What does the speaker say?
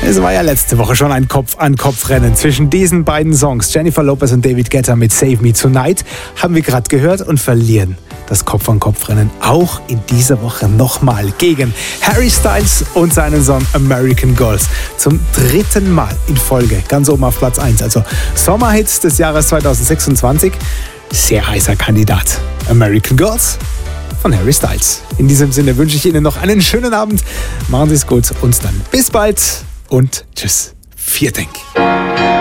Es war ja letzte Woche schon ein Kopf-an-Kopf-Rennen zwischen diesen beiden Songs. Jennifer Lopez und David Guetta mit Save Me Tonight haben wir gerade gehört und verlieren das Kopf-an-Kopf-Rennen auch in dieser Woche nochmal gegen Harry Styles und seinen Song American Girls. Zum 3. Mal in Folge, ganz oben auf Platz 1. Also Sommerhits des Jahres 2026. Sehr heißer Kandidat. American Girls von Harry Styles. In diesem Sinne wünsche ich Ihnen noch einen schönen Abend. Machen Sie es gut und dann bis bald und tschüss. Vielen Dank.